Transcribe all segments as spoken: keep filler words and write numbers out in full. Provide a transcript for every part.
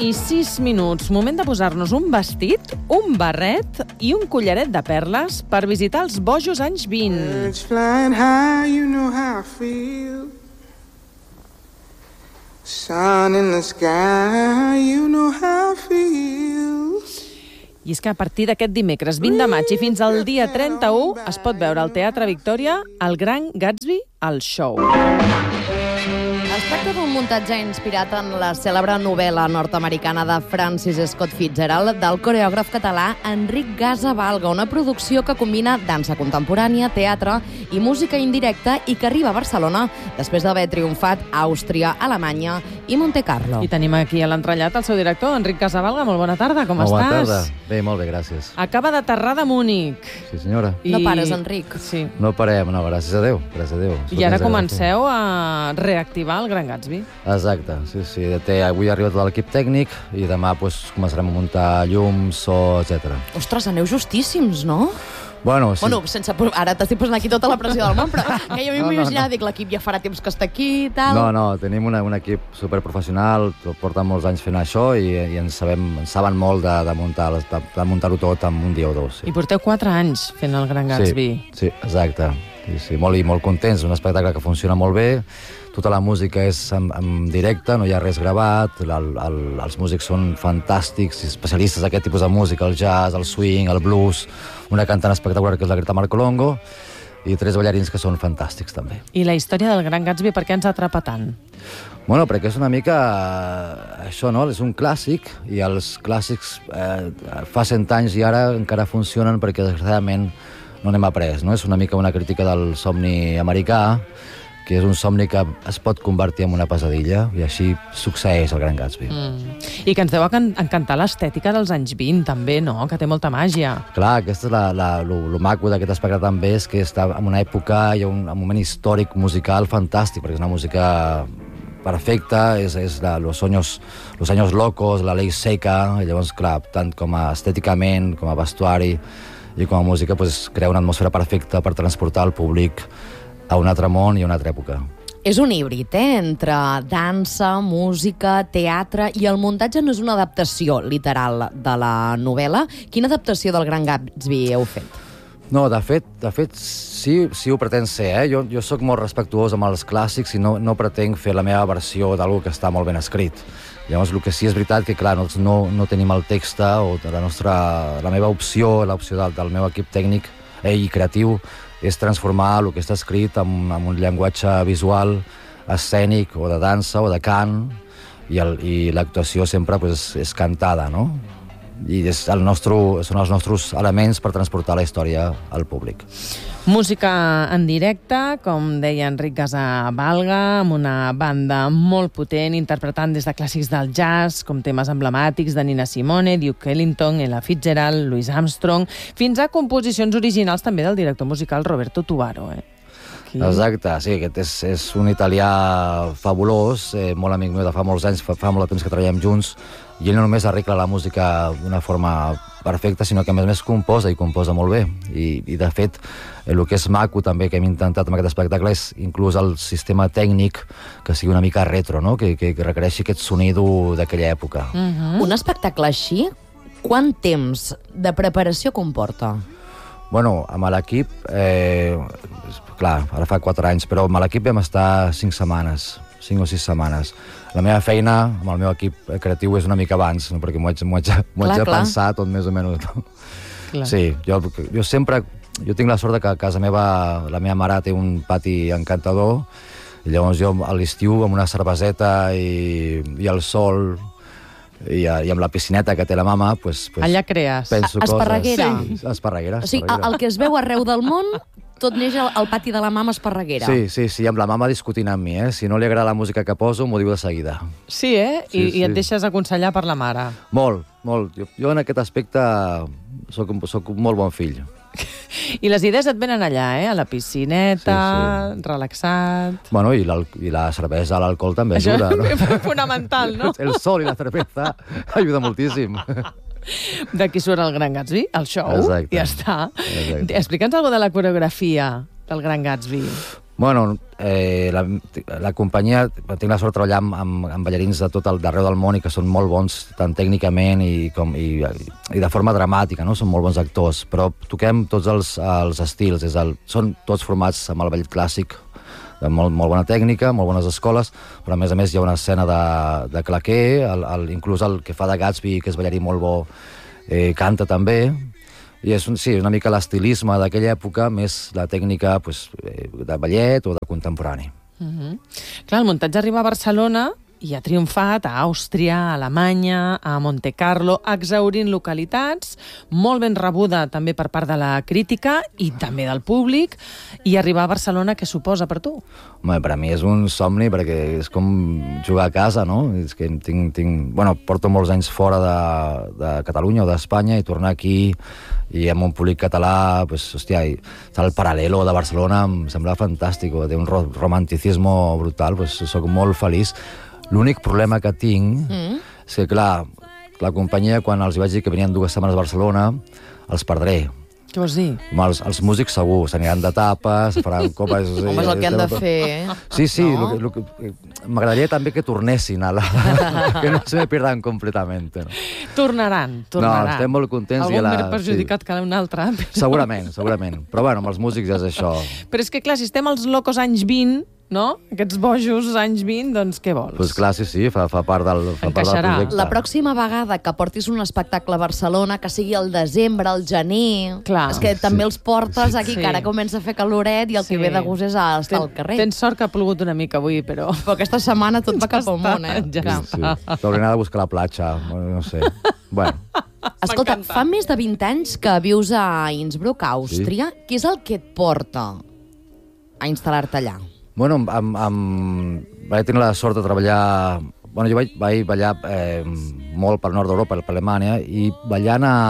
i sis minuts. Moment de posar-nos un vestit, un barret i un collaret de perles per visitar els bojos anys vint. Birds flying high, you know how I feel. Sun in the sky, you know how I feel. I és que a partir d'aquest dimecres vint de maig i fins al dia trenta-u es pot veure al Teatre Victòria El Gran Gatsby, el show. Es tracta d'un muntatge inspirat en la cèlebre novel·la nord-americana de Francis Scott Fitzgerald del coreògraf català Enric Gasa Valga, una producció que combina dansa contemporània, teatre i música indirecta i que arriba a Barcelona després d'haver triomfat a Àustria, Alemanya i Montecarlo. I tenim aquí a l'entrellat el seu director, Enric Gasa Valga. Molt bona tarda, com molt estàs? Bona tarda. Bé, molt bé, gràcies. Acaba d'aterrar de Múnich. Sí, senyora. I... No pares, Enric. Sí. No parem, no, gràcies a Déu. Gràcies a Déu. I ara comenceu a reactivar el Gran Gatsby. Exacte, sí, sí. Té, avui ha arribat tot l'equip tècnic i demà pues, començarem a muntar llums, so, etcètera. Ostres, aneu justíssims, no? Bueno, sí. Bueno, sense... Ara t'estic posant aquí tota la pressió del món, però que jo m'imaginava, no, no, no. dic, l'equip ja farà temps que està aquí i tal. No, no, tenim una, un equip superprofessional, porten molts anys fent això i, i ens, sabem, ens saben molt de, de muntar-ho de, de muntar tot en un dia o dos. Sí. I porteu quatre anys fent el Gran Gatsby. Sí, sí, exacte. Sí, sí, molt, i molt contents, un espectacle que funciona molt bé. Tota la música és en, en directe, no hi ha res gravat, el, el, els músics són fantàstics, especialistes d'aquest tipus de música, el jazz, el swing, el blues, una cantant espectacular que és la Greta Marcolongo, i tres ballarins que són fantàstics també. I la història del Gran Gatsby, per què ens atrapa tant? Bueno, perquè és una mica això, no? És un clàssic, i els clàssics eh, fa cent anys i ara encara funcionen perquè desgraciadament no n'hem après, no? És una mica una crítica del somni americà, que és un somni que es pot convertir en una pesadilla, i així succeeix el Gran Gatsby. Mm. I que ens deu encantar l'estètica dels anys vint, també, no? Que té molta màgia. Clar, aquesta és la, la, lo, lo maco d'aquest espectacle també, és que està en una època i un, un moment històric musical fantàstic, perquè és una música perfecta, és, és la, los, años, los años locos, la ley seca, i llavors, clar, tant com a estèticament, com a vestuari i com a música, pues, crea una atmosfera perfecta per transportar el públic a un altre món i a una altra època. És un híbrid, eh?, entre dansa, música, teatre, i el muntatge no és una adaptació literal de la novel·la. Quina adaptació del Gran Gatsby heu fet? No, de fet, de fet sí, sí ho pretén ser, eh? Jo, jo sóc molt respectuós amb els clàssics i no, no pretenc fer la meva versió d'algú que està molt ben escrit. Llavors, el que sí és veritat que, clar, nosaltres no, no tenim el text o la, nostra, la meva opció, l'opció del, del meu equip tècnic eh, i creatiu, és transformar el que està escrit en, en un llenguatge visual, escènic, o de dansa, o de cant, i, el, i l'actuació sempre pues, és cantada, no? I és el nostre, són els nostres elements per transportar la història al públic. Música en directe, com deia Enric Gasa Valga, amb una banda molt potent, interpretant des de clàssics del jazz, com temes emblemàtics de Nina Simone, Duke Ellington, Ella Fitzgerald, Louis Armstrong, fins a composicions originals també del director musical Roberto Tubaro. Eh? Aquí... Exacte, sí, aquest és, és un italià fabulós, eh, molt amic meu de fa molts anys, fa, fa molt de temps que treballem junts, i ell no només arregla la música d'una forma perfecta, sinó que a més a més composa, i composa molt bé. I, i de fet, el que és maco també que hem intentat amb aquest espectacle és inclús el sistema tècnic que sigui una mica retro, no? que, que, que requereixi aquest sonido d'aquella època. Mm-hmm. Un espectacle així, quant temps de preparació comporta? Bueno, amb l'equip, eh, clar, ara fa quatre anys, però amb l'equip vam estar cinc setmanes, cinc o sis setmanes. La meva feina amb el meu equip creatiu és una mica abans, no? Perquè m'ho haig, m'ho haig, m'ho haig de pensar tot més o menys. No? Sí, jo, jo sempre... Jo tinc la sort de que a casa meva la meva mare té un pati encantador, i llavors jo a l'estiu amb una cerveseta i, i el sol i, i amb la piscineta que té la mama, pues, pues, allà crees. Penso Esparreguera. Coses... Sí, esparreguera. O sigui, el que es veu arreu del món, tot neix al, al pati de la mama Esparreguera. Sí, sí, sí, amb la mama discutint amb mi, eh? Si no li agrada la música que poso, m'ho diu de seguida. Sí, eh? I, sí, sí. I et deixes aconsellar per la mare. Molt, molt. Jo, jo en aquest aspecte soc, soc un molt bon fill. I les idees et venen allà, eh? A la piscineta, sí, sí. Relaxat... Bueno, i, i la cervesa, l'alcohol també ajuda, no? Fonamental, no? El sol i la cervesa ajuda moltíssim. D'aquí surt el Gran Gatsby, el show, exacte, ja està. Exacte. Explica'ns alguna de la coreografia del Gran Gatsby. Bueno, eh, la, la companyia, tinc la sort de treballar amb, amb, amb ballarins de tot el d'arreu del món i que són molt bons tant tècnicament i, com, i, i de forma dramàtica, no? Són molt bons actors, però toquem tots els, els estils, és el, són tots formats amb el ball clàssic, de molt, molt bona tècnica, molt bones escoles, però a més a més hi ha una escena de, de claquer, el, el, inclús el que fa de Gatsby, que és ballarí molt bo, eh, canta també. I és un, sí, una mica l'estilisme d'aquella època, més la tècnica pues, de ballet o de contemporani. Uh-huh. Clar, el muntatge arriba a Barcelona i ha triomfat a Àustria, a Alemanya, a Monte Carlo, exhaurint localitats, molt ben rebuda també per part de la crítica i també del públic, i arribar a Barcelona, què suposa per tu? Home, per a mi és un somni, perquè és com jugar a casa, no? És que tinc, tinc... Bueno, porto molts anys fora de, de Catalunya o d'Espanya i tornar aquí i amb un públic català, pues, hòstia, i el paral·lelo de Barcelona em sembla fantàstic, té un romanticisme brutal, pues, soc molt feliç. L'únic problema que tinc mm. és que, clar, la companyia, quan els vaig dir que venien dues setmanes a Barcelona, els perdré. Què vols dir? Els, els músics segur, s'aniran de tapes, faran copes... Home, és el que han de fer, eh? Sí, sí, no? lo, lo, m'agradaria també que tornessin a la... que no se me pierdan completament. No? Tornaran, tornaran. No, estem molt contents. Algun la... més perjudicat sí. que un altre. Però... Segurament, segurament. Però bueno, amb els músics ja és això. Però és que clar, si estem als locos anys vint, no? Aquests bojos anys vint, doncs què vols? Doncs clar, sí, sí, fa, fa, part del, fa part del projecte. La pròxima vegada que portis un espectacle a Barcelona, que sigui al desembre, al gener... Clar. És que també sí. els portes aquí, sí. que ara comença a fer caloret i el sí. que ve de gust és a estar al carrer. Tens sort que ha plogut una mica avui, però... Però aquesta setmana tot va cap al món, eh? Ja sí, sí. T'hauré d'anar a buscar la platja, no sé. Bueno... Escolta, fa més de vint anys que vius a Innsbruck, a Àustria. Sí. Què és el que et porta a instal·lar-te allà? Bueno, amb, amb... vaig tenir la sort de treballar... Bueno, jo vaig, vaig ballar eh, molt pel nord d'Europa, per Alemanya, i ballant a,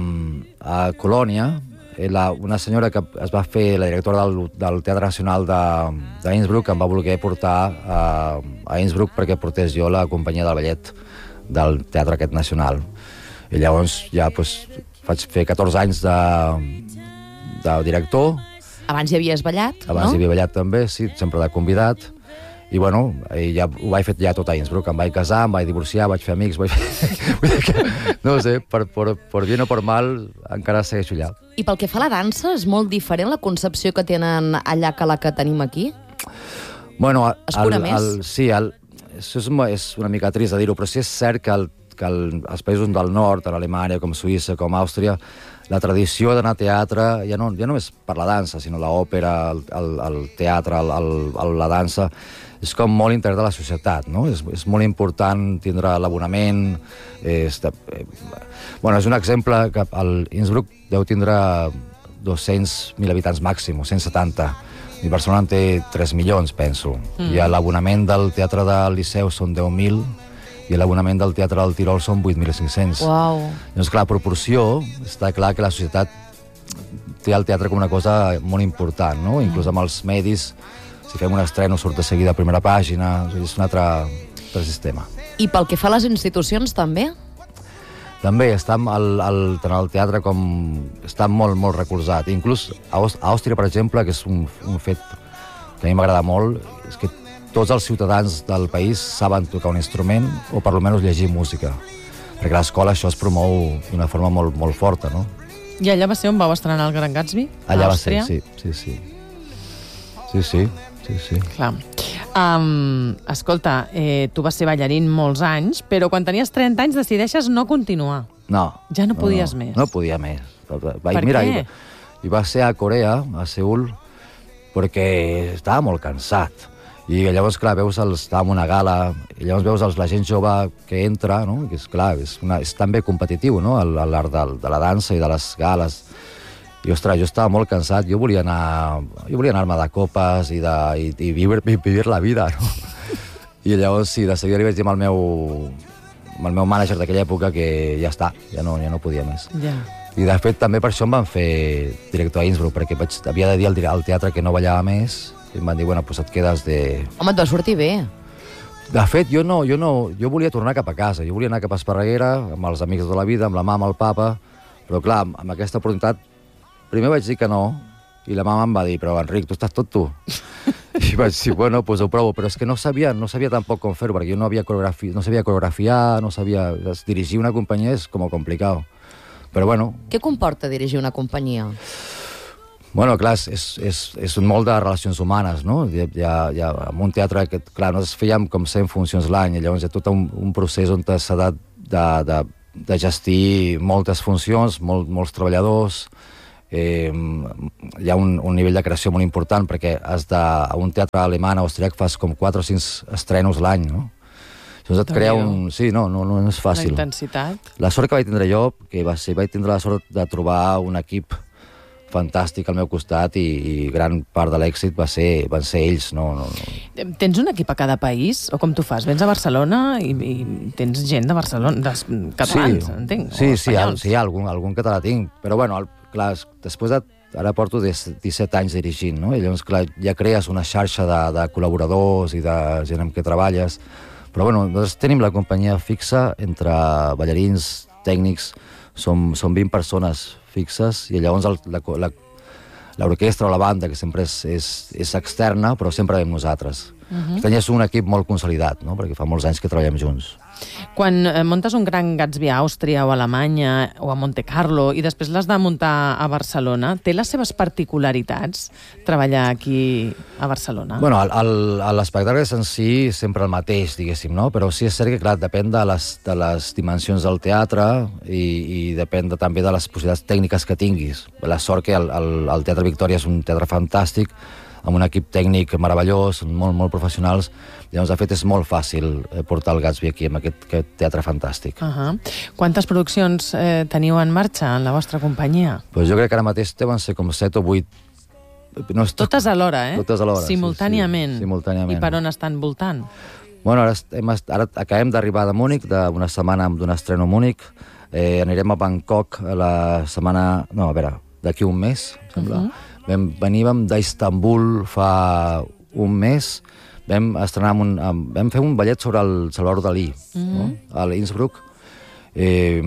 a Colònia, la, una senyora que es va fer la directora del, del Teatre Nacional d'Innsbruck em va voler portar a, a Innsbruck perquè portés jo la companyia del ballet del Teatre aquest nacional. I llavors ja pues, vaig fer catorze anys de, de director. Abans hi havies ballat, Abans no? Abans hi havia ballat també, sí, sempre de convidat. I bueno, ja ho vaig fer ja tot a Innsbruck. Em vaig casar, em vaig divorciar, vaig fer amics, vaig fer... no sé, per, per, per bien o per mal, encara segueixo allà. I pel que fa a la dansa, és molt diferent la concepció que tenen allà que la que tenim aquí? Bueno, el, es cura el, més? El, sí, el, això és, és una mica trist de dir-ho, però sí és cert que, el, que el, els països del nord, tant Alemanya com Suïssa, com Àustria, la tradició d'anar a teatre, ja no, ja no és per la dansa, sinó l'òpera, el, el, el teatre, el, el, la dansa, és com molt integrat a la societat, no? És, és molt important tindre l'abonament. És, eh, bueno, és un exemple que el Innsbruck deu tindre dos-cents mil habitants màxim, o cent setanta. I Barcelona en té tres milions, penso. Mm. I l'abonament del Teatre del Liceu són deu mil, i l'abonament del Teatre del Tirol són vuit mil cinc-cents. Uau. Llavors, clar, la proporció, està clar que la societat té el teatre com una cosa molt important, no? Mm. Inclús amb els medis, si fem un estreno surt de seguida a primera pàgina, és un altre, altre sistema. I pel que fa a les institucions, també? També està el, el, tant el teatre com està molt, molt recolzat. Inclús a Àustria, per exemple, que és un, un fet que a mi m'agrada molt, és que tots els ciutadans del país saben tocar un instrument o per almenys llegir música. Perquè a l'escola això es promou d'una forma molt, molt forta, no? I allà va ser on vau estrenar el Gran Gatsby? Allà va ser, sí, sí, sí. Sí, sí, sí, sí. Clar. Um, escolta, eh, tu vas ser ballarín molts anys, però quan tenies trenta anys decideixes no continuar. No. Ja no podies no, més. No podia més. Per mira, què? I, I va ser a Corea, a Seül, perquè estava molt cansat. I llavors, clar, veus els, estava en una gala, i llavors veus els, la gent jove que entra, no? Que és clar, és, una, és també competitiu, no? L'art de, de la dansa i de les gales. I, ostres, jo estava molt cansat, jo volia anar, jo volia anar-me de copes i, de, i, i vivir, vivir la vida, no? I llavors, sí, de seguida li vaig dir al meu, al meu mànager d'aquella època que ja està, ja no, ja no podia més. Ja. I, de fet, també per això em van fer director a Innsbruck, perquè vaig, havia de dir al, al teatre que no ballava més, i em van dir, bueno, pues et quedes de... Home, et va sortir bé. De fet, jo no, jo no, jo volia tornar cap a casa, jo volia anar cap a Esparreguera, amb els amics de tota la vida, amb la mama, el papa, però clar, amb aquesta oportunitat, primer vaig dir que no, i la mama em va dir, però Enric, tu estàs tot tu. I vaig dir, bueno, doncs ho provo, però és que no sabia, no sabia tampoc com fer-ho, perquè jo no havia coreografi... no sabia coreografiar, no sabia... Dirigir una companyia és com complicat. Però bueno... Què comporta dirigir una companyia? Bueno, clar, és, és, és un molt de relacions humanes, no? Hi ha, hi ha, en un teatre que, clar, nosaltres fèiem com cent funcions l'any, i llavors hi ha tot un, un procés on s'ha de, de, de, de gestir moltes funcions, molt, molts treballadors. Eh, hi ha un, un nivell de creació molt important, perquè has de, a un teatre alemany o austríac fas com quatre o cinc estrenos l'any, no? Llavors et crea un... Sí, no, no, no és fàcil. La intensitat. La sort que vaig tindre jo, que va ser, vaig tindre la sort de trobar un equip fantàstic al meu costat i, i gran part de l'èxit va ser, van ser ells. No, no, no. Tens un equip a cada país? O com tu fas? Vens a Barcelona i, i tens gent de Barcelona, dels catalans, sí, entenc? Sí, sí, ha, sí, algun, algun català tinc. Però, bueno, el, clar, després de... Ara porto disset anys dirigint, no? I llavors, clar, ja crees una xarxa de, de col·laboradors i de gent amb què treballes. Però, bueno, nosaltres tenim la companyia fixa entre ballarins, tècnics, som, som vint persones fixes, i llavors l'orquestra o la banda, que sempre és, és, és externa, però sempre vam nosaltres. Uh-huh. Per tant, és un equip molt consolidat, no? Perquè fa molts anys que treballem junts. Quan eh, muntes un Gran Gatsby a Àustria o a Alemanya o a Monte Carlo i després l'has de muntar a Barcelona, té les seves particularitats treballar aquí a Barcelona? Bueno, l'espectacle és en si sempre el mateix, diguéssim, no? Però sí és cert que, clar, depèn de les, de les dimensions del teatre i, i depèn de, també de les possibilitats tècniques que tinguis. La sort que el, el, el Teatre Victòria és un teatre fantàstic, amb un equip tècnic meravellós, molt, molt professionals. Llavors, de fet, és molt fàcil portar el Gatsby aquí, amb aquest, aquest teatre fantàstic. Uh -huh. Quantes produccions eh, teniu en marxa en la vostra companyia? Pues jo crec que ara mateix deuen ser com set o vuit. No és... Totes alhora, eh? Totes alhora, simultàniament. Sí, sí, simultàniament. I per on estan voltant? Bueno, ara, hem, ara acabem d'arribar de Múnich, d'una setmana d'un estreno a Múnich. Eh, anirem a Bangkok la setmana... No, a veure, d'aquí un mes, em sembla. Uh -huh. Vam, veníem d'Istanbul fa un mes, vam estrenar un, vam fer un ballet sobre el Salvador Dalí, mm-hmm. no? A l'Innsbruck. Eh,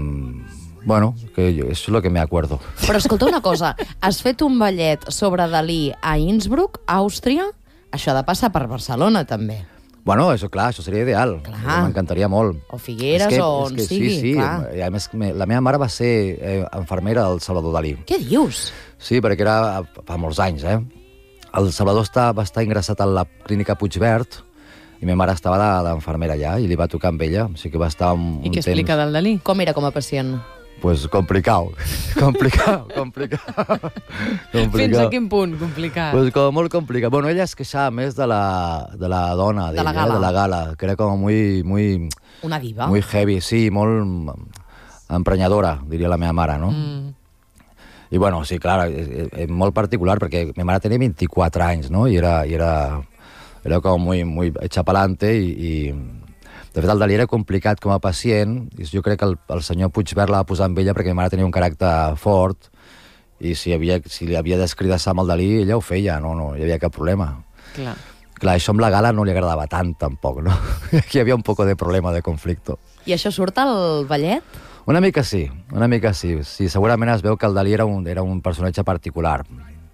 bueno, que això és el que me acuerdo. Però escolta una cosa, has fet un ballet sobre Dalí a Innsbruck, Àustria? Això ha de passar per Barcelona, també. Bueno, això, clar, això seria ideal. M'encantaria molt. O Figueres, que, o on que, sigui. Sí, sí, clar. I a més, la meva mare va ser eh, infermera del Salvador Dalí. Què dius? Sí, perquè era fa molts anys, eh? El Salvador està, va estar ingressat a la clínica Puigverd i meva mare estava d'infermera allà i li va tocar amb ella, o sigui que va estar un, un I què temps... explica del Dalí? Com era com a pacient? Pues complicat, complicat, complicat. Fins a quin punt complicat? Pues com molt complicat. Bueno, ella es queixava més de la, de la dona, de la gala. de la gala, que era com muy, muy... Una diva. Muy heavy, sí, molt emprenyadora, diria la meva mare, no? Mm. I bueno, sí, clar, és, és molt particular, perquè meva mare tenia vint-i-quatre anys, no? I era, i era, era com muy, muy hecha pa'lante i... i de fet, el Dalí era complicat com a pacient, i jo crec que el, el senyor Puigverd la va posar amb ella perquè meva mare tenia un caràcter fort, i si, havia, si li havia d'escridassar amb el Dalí, ella ho feia, no, no hi havia cap problema. Clar. Clar, això amb la gala no li agradava tant, tampoc, no? Aquí hi havia un poco de problema, de conflicto. I això surt al ballet? Una mica sí, una mica sí. Sí, segurament es veu que el Dalí era un, era un personatge particular.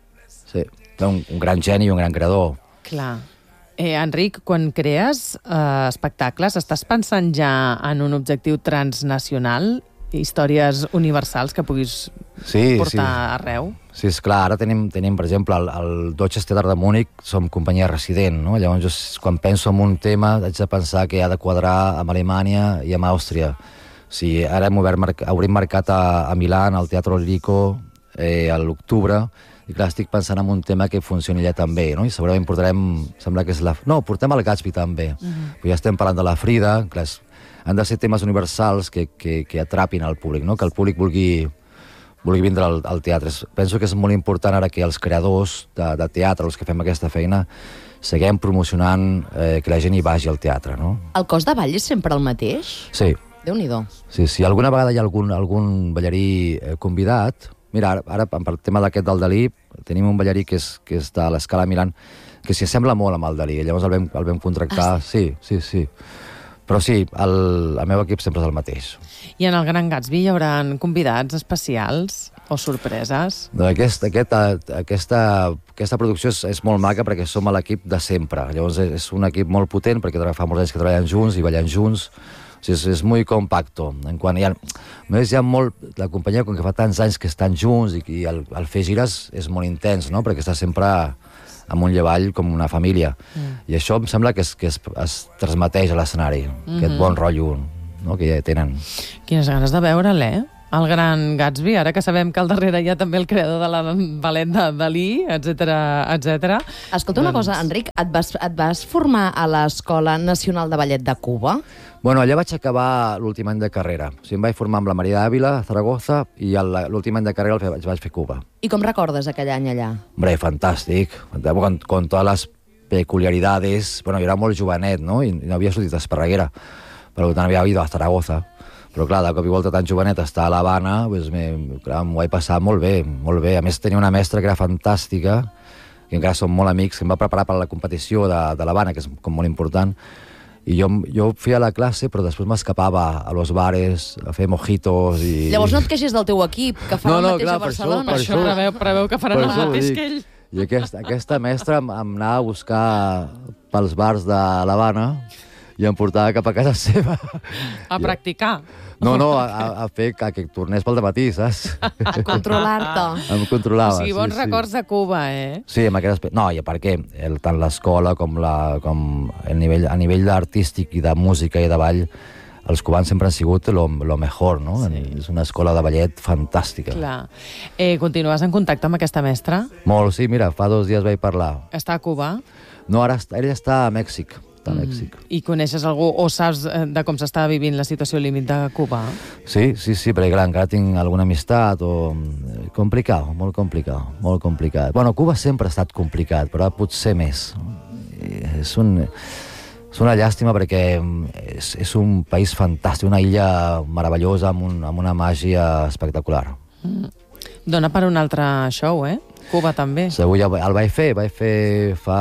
Sí, un, un gran geni i un gran creador. Clar. Eh, Enric, quan crees eh, espectacles, estàs pensant ja en un objectiu transnacional? Històries universals que puguis sí, portar sí. arreu? Sí, és clar. Ara tenim, tenim per exemple, el, el Deutsches Theater de Múnich, som companyia resident, no? Llavors, jo, quan penso en un tema, haig de pensar que ha de quadrar amb Alemanya i amb Àustria. Sí, ara hem obert, obrim mercat a, a Milà, al Teatro Lirico, eh, a l'octubre, i clar, estic pensant en un tema que funcioni allà també, no? I segurament portarem, sembla que és la... No, portem el Gatsby també. Uh-huh. Però ja estem parlant de la Frida, clar, han de ser temes universals que, que, que atrapin al públic, no? Que el públic vulgui, vulgui vindre al, al teatre. Penso que és molt important ara que els creadors de, de teatre, els que fem aquesta feina, seguim promocionant eh, que la gent hi vagi al teatre, no? El cos de ball és sempre el mateix? Sí. Déu-n'hi-do. Sí, sí. Alguna vegada hi ha algun, algun ballarí eh, convidat. Mira, ara, ara per tema d'aquest del Dalí, tenim un ballarí que és, que és de l'Escala Milan, que s'hi assembla molt amb el Dalí. Llavors el vam, el vam contractar... Ah, sí, sí, sí. Però sí, el, el meu equip sempre és el mateix. I en el Gran Gatsby hi haurà convidats especials o sorpreses? Doncs aquest, aquest, aquesta, aquesta producció és, és molt maca perquè som l'equip de sempre. Llavors és un equip molt potent perquè fa molts anys que treballen junts i ballen junts. O sigui, és, és molt compacto. En quant hi ha, més hi ha molt, la companyia, com que fa tants anys que estan junts i, i el, el fer gires és molt intens, no? Perquè està sempre amunt i avall com una família. Mm. I això em sembla que es, que es, es transmeteix a l'escenari, mm-hmm. aquest bon rotllo, no? Que ja tenen. Quines ganes de veure'l, eh? El Gran Gatsby, ara que sabem que al darrere hi ha també el creador de la ballet de Dalí, etcètera, etcètera. Escolta una doncs... cosa, Enric, et vas, et vas formar a l'Escola Nacional de Ballet de Cuba? Bueno, allà vaig acabar l'últim any de carrera. O sigui, em vaig formar amb la Maria Ávila, a Zaragoza, i l'últim any de carrera el vaig, vaig fer Cuba. I com recordes aquell any allà? Hombre, fantàstic. Con, con todas las peculiaridades. Bueno, jo era molt jovenet, no? I no havia sortit d'Esparreguera. Però tant havia ido a Zaragoza. Però clar, de cop i volta tan jovenet estar a l'Havana, pues, m'ho vaig passar molt bé, molt bé. A més, tenia una mestra que era fantàstica, que encara som molt amics, que em va preparar per a la competició de, de l'Havana, que és com molt important. I jo, jo feia la classe, però després m'escapava a los bares, a fer mojitos i... Llavors no et queixis del teu equip, que fa no, no, el mateix clar, a Barcelona. Per això, per això preveu, preveu que faran el mateix que ell. I aquesta, aquesta mestra em, em anava a buscar pels bars de l'Havana i em portava cap a casa seva. A practicar. No, no, a, a fer que, que tornés pel dematí, saps? A controlar-te. Em controlava, o sigui, bons sí, records sí. de Cuba, eh? Sí, amb aquest aspecte. No, i a part que el, tant l'escola com, la, com el nivell, a nivell artístic i de música i de ball, els cubans sempre han sigut lo, lo mejor, no? Sí. És una escola de ballet fantàstica. Clar. Eh, continues en contacte amb aquesta mestra? Molt, sí, mira, fa dos dies vaig parlar. Està a Cuba? No, ara ella està a Mèxic. A Mèxic. Mm. I coneixes algú o saps de com s'està vivint la situació límit de Cuba? Sí, sí, sí, perquè clar, encara tinc alguna amistat o... Complicat, molt complicat, molt complicat. Bueno, Cuba sempre ha estat complicat, però potser més. És, un, és una llàstima perquè és, és un país fantàstic, una illa meravellosa amb, un, amb una màgia espectacular. Mm. Dona per un altre show, eh? Cuba també. Segur, ja el vaig fer, vaig fer fa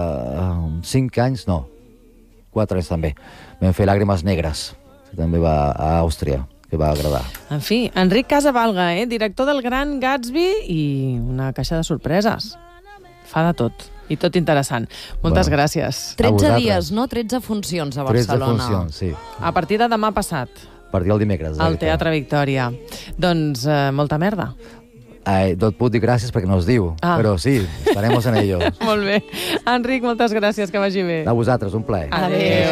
cinc anys, no, quatre anys també. Vam fer Làgrimes Negres, que també va a Àustria, que va agradar. En fi, Enric Casabalga, eh? Director del Gran Gatsby i una caixa de sorpreses. Fa de tot. I tot interessant. Moltes bueno, gràcies. tretze dies, no? tretze funcions a Barcelona. tretze funcions, sí. A partir de demà passat. A partir del dimecres. Al Teatre Victòria. Doncs eh, molta merda. Eh, no et puc dir gràcies perquè no es diu, ah. però sí, estaremos en ello. Molt bé. Enric, moltes gràcies, que vagi bé. A vosaltres, un plaer. Adéu.